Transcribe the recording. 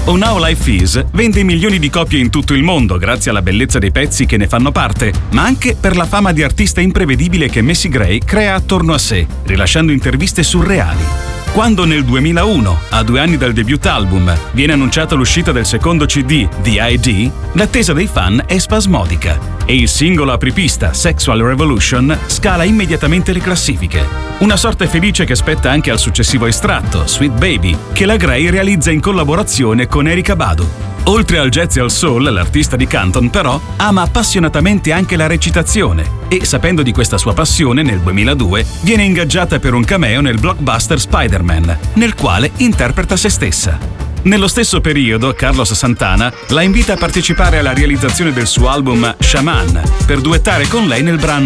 Oh Now Life Is vende milioni di copie in tutto il mondo grazie alla bellezza dei pezzi che ne fanno parte, ma anche per la fama di artista imprevedibile che Macy Gray crea attorno a sé, rilasciando interviste surreali. Quando nel 2001, a 2 anni dal debut album, viene annunciata l'uscita del secondo CD, The ID, l'attesa dei fan è spasmodica e il singolo apripista, Sexual Revolution, scala immediatamente le classifiche. Una sorte felice che spetta anche al successivo estratto, Sweet Baby, che la Gray realizza in collaborazione con Erykah Badu. Oltre al jazz e al soul, l'artista di Canton però ama appassionatamente anche la recitazione e, sapendo di questa sua passione, nel 2002 viene ingaggiata per un cameo nel blockbuster Spider-Man, nel quale interpreta se stessa. Nello stesso periodo, Carlos Santana la invita a partecipare alla realizzazione del suo album Shaman per duettare con lei nel brano